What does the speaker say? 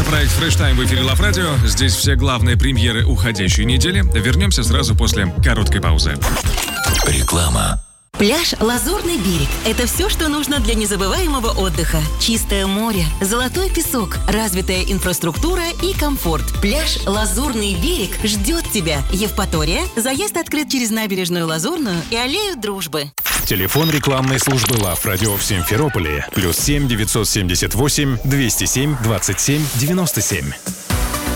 Проект Fresh Time в эфире Love Radio. Здесь все главные премьеры уходящей недели. Вернемся сразу после короткой паузы. Реклама. Пляж «Лазурный берег» – это все, что нужно для незабываемого отдыха. Чистое море, золотой песок, развитая инфраструктура и комфорт. Пляж «Лазурный берег» ждет тебя. Евпатория. Заезд открыт через набережную Лазурную и аллею Дружбы. Телефон рекламной службы Love Radio в Симферополе +7 978 207 27 97.